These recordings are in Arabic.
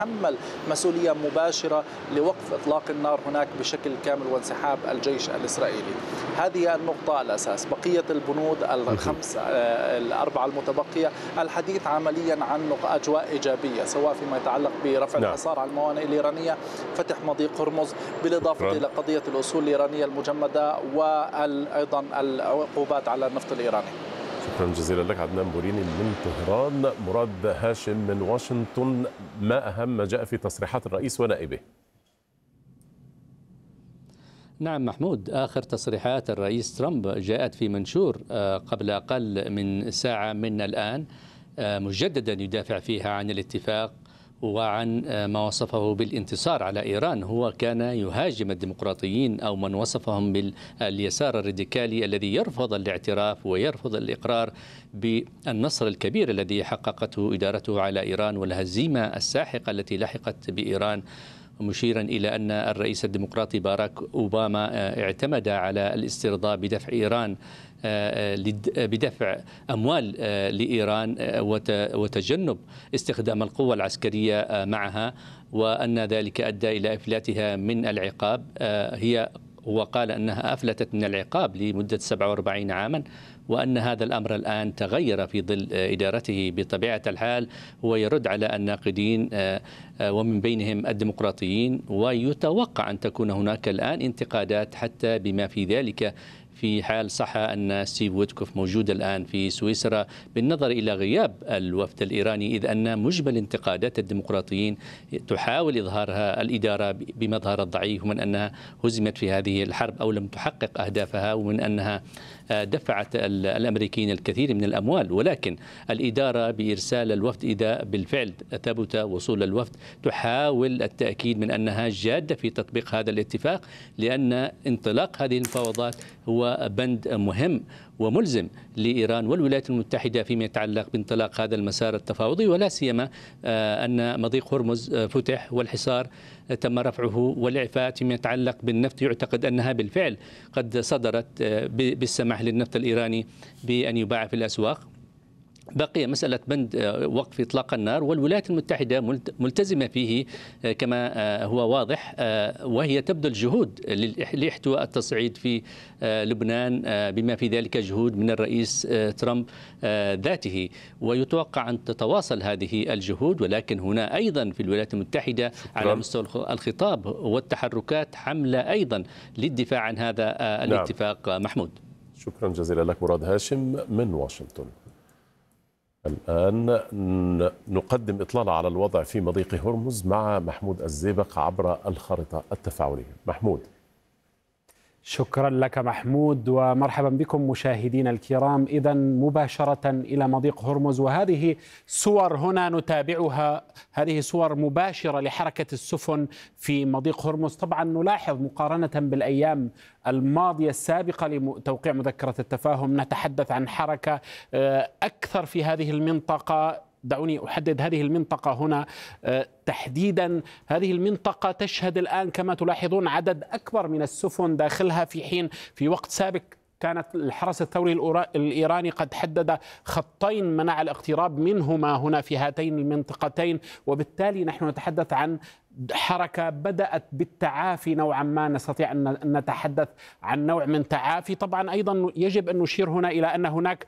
تحمل مسؤولية مباشرة لوقف إطلاق النار هناك بشكل كامل وانسحاب الجيش الإسرائيلي. هذه النقطة الأساس. بقية البنود الأربعة المتبقية الحديث عمليا عن أجواء إيجابية، سواء فيما يتعلق برفع الحصار على الموانئ الإيرانية، فتح مضيق هرمز، بالإضافة إلى قضية الأصول الإيرانية المجمدة، وأيضا العقوبات على النفط الإيراني. شكرا جزيلا لك عدنان بوريني من طهران. مراد هاشم من واشنطن، ما أهم ما جاء في تصريحات الرئيس ونائبه؟ نعم محمود، آخر تصريحات الرئيس ترامب جاءت في منشور قبل أقل من ساعة من الآن، مجددا يدافع فيها عن الاتفاق وعن ما وصفه بالانتصار على إيران. هو كان يهاجم الديمقراطيين أو من وصفهم باليسار الراديكالي الذي يرفض الاعتراف ويرفض الإقرار بالنصر الكبير الذي حققته إدارته على إيران والهزيمة الساحقة التي لحقت بإيران، مشيرا إلى أن الرئيس الديمقراطي باراك أوباما اعتمد على الاسترضاء بدفع إيران بدفع أموال لإيران وتجنب استخدام القوة العسكرية معها، وأن ذلك أدى إلى إفلاتها من العقاب. هو قال أنها أفلتت من العقاب لمدة 47 عاما، وأن هذا الأمر الآن تغير في ظل إدارته. بطبيعة الحال هو يرد على الناقدين ومن بينهم الديمقراطيين، ويتوقع أن تكون هناك الآن انتقادات حتى بما في ذلك في حال صح أن ستيف ويتكوف موجود الآن في سويسرا، بالنظر إلى غياب الوفد الإيراني، إذ أن مجمل انتقادات الديمقراطيين تحاول إظهارها الإدارة بمظهر الضعيف، ومن أنها هزمت في هذه الحرب أو لم تحقق أهدافها، ومن أنها دفعت الأمريكيين الكثير من الأموال. ولكن الإدارة بإرسال الوفد، إذا بالفعل ثبت وصول الوفد، تحاول التأكيد من أنها جادة في تطبيق هذا الاتفاق، لأن انطلاق هذه المفاوضات هو بند مهم وملزم لإيران والولايات المتحدة فيما يتعلق بانطلاق هذا المسار التفاوضي، ولا سيما أن مضيق هرمز فتح والحصار تم رفعه، والإعفاءات فيما يتعلق بالنفط يعتقد أنها بالفعل قد صدرت بالسماح للنفط الإيراني بأن يباع في الأسواق. بقي مسألة بند وقف إطلاق النار، والولايات المتحدة ملتزمة فيه كما هو واضح، وهي تبذل جهود لاحتواء التصعيد في لبنان، بما في ذلك جهود من الرئيس ترامب ذاته، ويتوقع أن تتواصل هذه الجهود. ولكن هنا أيضا في الولايات المتحدة على مستوى الخطاب والتحركات حملة أيضا للدفاع عن هذا الاتفاق. محمود، شكرا جزيلا لك مراد هاشم من واشنطن. الآن نقدم إطلالة على الوضع في مضيق هرمز مع محمود الزيبق عبر الخارطة التفاعلية. محمود. شكرا لك محمود، ومرحبا بكم مشاهدينا الكرام. إذن مباشرة إلى مضيق هرمز، وهذه صور هنا نتابعها، هذه صور مباشرة لحركة السفن في مضيق هرمز. طبعا نلاحظ مقارنة بالأيام الماضية السابقة لتوقيع مذكرة التفاهم، نتحدث عن حركة أكثر في هذه المنطقة. دعوني أحدد هذه المنطقة هنا تحديدا. هذه المنطقة تشهد الآن كما تلاحظون عدد أكبر من السفن داخلها، في حين في وقت سابق كانت الحرس الثوري الإيراني قد حدد خطين منع الاقتراب منهما هنا في هاتين المنطقتين، وبالتالي نحن نتحدث عن حركة بدأت بالتعافي نوعا ما، نستطيع أن نتحدث عن نوع من تعافي. طبعا أيضا يجب أن نشير هنا إلى أن هناك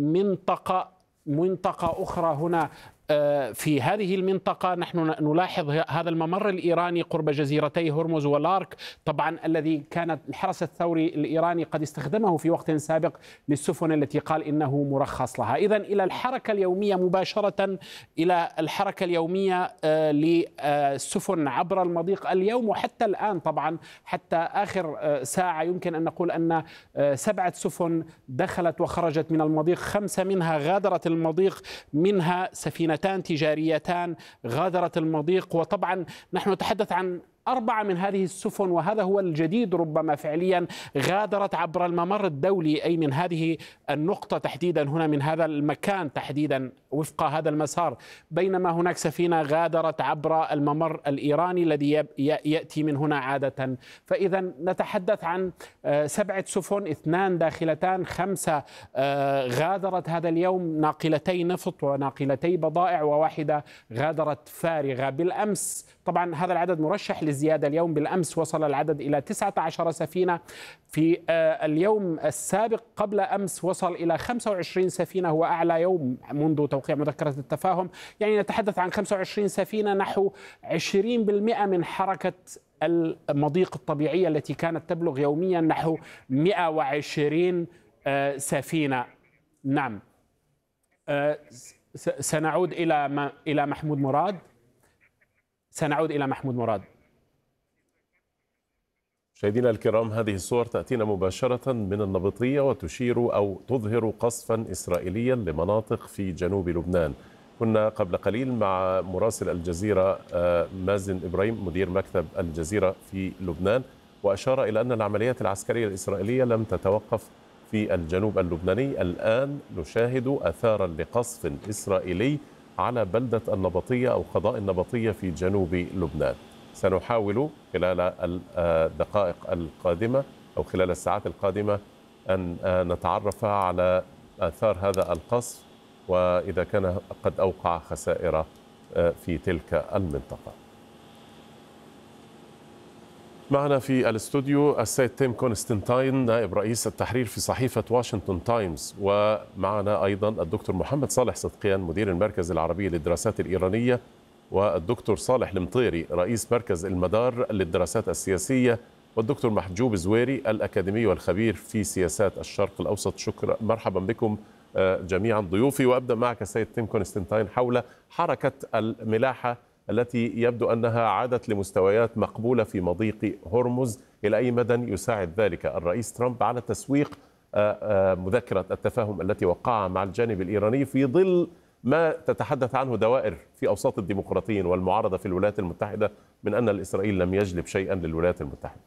منطقة أخرى هنا في هذه المنطقة. نحن نلاحظ هذا الممر الإيراني قرب جزيرتي هرمز ولارك، طبعا الذي كانت الحرس الثوري الإيراني قد استخدمه في وقت سابق للسفن التي قال إنه مرخص لها. إذن إلى الحركة اليومية مباشرة، إلى الحركة اليومية للسفن عبر المضيق اليوم وحتى الآن. طبعا حتى آخر ساعة يمكن أن نقول أن 7 سفن دخلت وخرجت من المضيق، 5 منها غادرت المضيق، منها سفينتان تجاريتان غادرت المضيق. وطبعا نحن نتحدث عن 4 من هذه السفن، وهذا هو الجديد ربما فعليا، غادرت عبر الممر الدولي، أي من هذه النقطة تحديدا هنا، من هذا المكان تحديدا وفق هذا المسار، بينما هناك سفينة غادرت عبر الممر الإيراني الذي يأتي من هنا عادة. فإذا نتحدث عن 7 سفن، 2 داخلتان، 5 غادرت هذا اليوم، ناقلتي نفط وناقلتي بضائع، وواحدة غادرت فارغة. بالأمس طبعا هذا العدد مرشح للزيادة اليوم، بالأمس وصل العدد إلى 19 سفينة، في اليوم السابق قبل أمس وصل إلى 25 سفينة، هو أعلى يوم منذ توقيع مذكرة التفاهم. يعني نتحدث عن 25 سفينة، نحو 20% من حركة المضيق الطبيعية التي كانت تبلغ يوميا نحو 120 سفينة. نعم، سنعود إلى محمود مراد. مشاهدينا الكرام، هذه الصور تأتينا مباشرة من النابلسية وتشير أو تظهر قصفا إسرائيليا لمناطق في جنوب لبنان. كنا قبل قليل مع مراسل الجزيرة مازن إبراهيم مدير مكتب الجزيرة في لبنان، وأشار إلى أن العمليات العسكرية الإسرائيلية لم تتوقف في الجنوب اللبناني. الآن نشاهد أثارا لقصف إسرائيلي على بلدة النبطية أو قضاء النبطية في جنوب لبنان. سنحاول خلال الدقائق القادمة أو خلال الساعات القادمة أن نتعرف على آثار هذا القصف وإذا كان قد أوقع خسائر في تلك المنطقة. معنا في الاستوديو السيد تيم كونستانتين نائب رئيس التحرير في صحيفة واشنطن تايمز، ومعنا أيضا الدكتور محمد صالح صدقيان مدير المركز العربي للدراسات الإيرانية، والدكتور صالح المطيري رئيس مركز المدار للدراسات السياسية، والدكتور محجوب زويري الأكاديمي والخبير في سياسات الشرق الأوسط. شكرا، مرحبا بكم جميعا ضيوفي. وأبدأ معك السيد تيم كونستانتين حول حركة الملاحة التي يبدو أنها عادت لمستويات مقبولة في مضيق هرمز. إلى أي مدى يساعد ذلك الرئيس ترامب على تسويق مذكرة التفاهم التي وقعها مع الجانب الإيراني في ظل ما تتحدث عنه دوائر في أوساط الديمقراطيين والمعارضة في الولايات المتحدة من أن إسرائيل لم يجلب شيئا للولايات المتحدة؟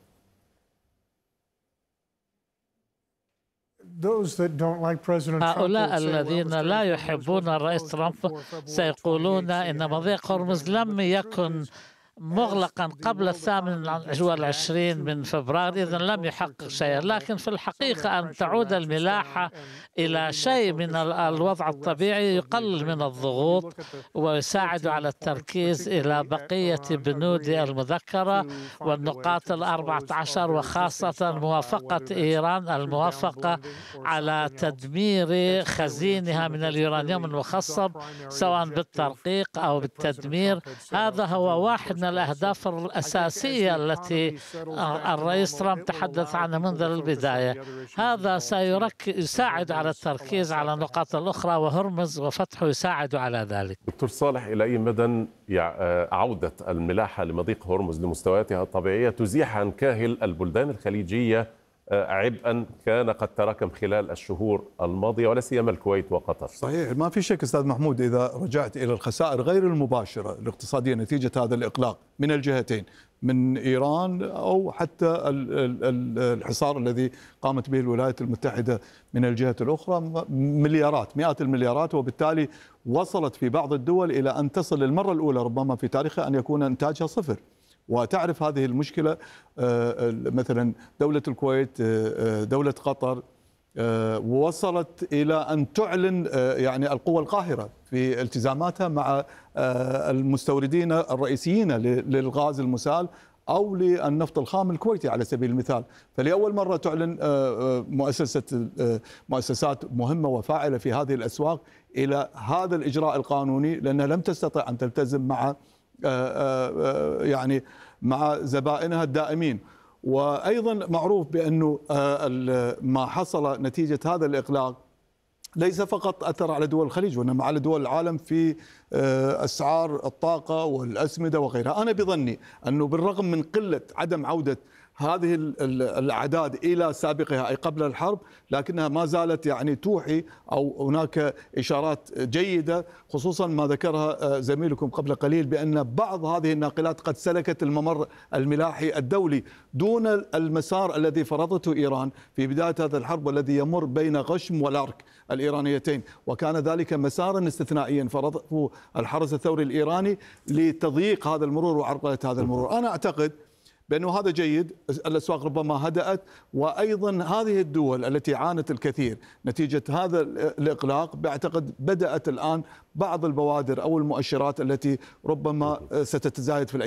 هؤلاء الذين لا يحبون الرئيس ترامب سيقولون إن مضيق هرمز لم يكن مغلقا قبل 28 من فبراير، إذن لم يحقق شيئا. لكن في الحقيقة أن تعود الملاحة إلى شيء من الوضع الطبيعي يقلل من الضغوط ويساعد على التركيز إلى بقية بنود المذكرة والنقاط 14، وخاصة موافقة إيران الموافقة على تدمير خزينها من اليورانيوم المخصب سواء بالترقيق أو بالتدمير. هذا هو واحد من الأهداف الأساسية التي الرئيس ترامب تحدث عنها منذ البداية. هذا سيساعد على التركيز على النقاط الأخرى، وهرمز وفتحه يساعد على ذلك. دكتور صالح، إلى أي مدى عودة الملاحة لمضيق هرمز لمستوياتها الطبيعية تزيح عن كاهل البلدان الخليجية عبئا كان قد تراكم خلال الشهور الماضية ولا سيما الكويت وقطر؟ صحيح، ما في شك أستاذ محمود، إذا رجعت إلى الخسائر غير المباشرة الاقتصادية نتيجة هذا الإغلاق من الجهتين، من إيران أو حتى الحصار الذي قامت به الولايات المتحدة من الجهة الأخرى، مليارات، مئات المليارات، وبالتالي وصلت في بعض الدول إلى أن تصل للمرة الأولى ربما في تاريخها أن يكون إنتاجها صفر. وتعرف هذه المشكلة مثلا دولة الكويت، دولة قطر، وصلت إلى أن تعلن يعني القوى القاهرة في التزاماتها مع المستوردين الرئيسيين للغاز المسال أو للنفط الخام الكويتي على سبيل المثال. فلأول مرة تعلن مؤسسات مهمة وفاعلة في هذه الأسواق إلى هذا الإجراء القانوني، لأنها لم تستطع أن تلتزم مع يعني مع زبائنها الدائمين. وأيضا معروف بأنه ما حصل نتيجة هذا الإغلاق ليس فقط أثر على دول الخليج وإنما على دول العالم في أسعار الطاقة والأسمدة وغيرها. أنا بظني أنه بالرغم من قلة عدم عودة هذه الأعداد إلى سابقها أي قبل الحرب، لكنها ما زالت يعني توحي أو هناك إشارات جيدة، خصوصا ما ذكرها زميلكم قبل قليل بأن بعض هذه الناقلات قد سلكت الممر الملاحي الدولي دون المسار الذي فرضته إيران في بداية هذا الحرب، والذي يمر بين غشم والأرك الإيرانيتين، وكان ذلك مسارا استثنائيا فرضه الحرس الثوري الإيراني لتضييق هذا المرور وعرقلة هذا المرور. أنا أعتقد بأنه هذا جيد، الأسواق ربما هدأت، وأيضا هذه الدول التي عانت الكثير نتيجة هذا الإغلاق بعتقد بدأت الآن بعض البوادر أو المؤشرات التي ربما ستتزايد في الأيام